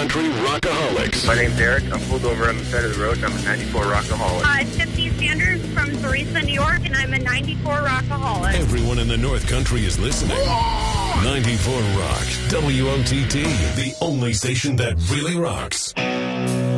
Country Rockaholics. My name's Eric. I'm pulled over on the side of the road, and I'm a 94 Rockaholic. Tiffany Sanders from Theresa, New York, and I'm a 94 Rockaholic. Everyone in the North Country is listening. 94 Rock. WOTT, the only station that really rocks.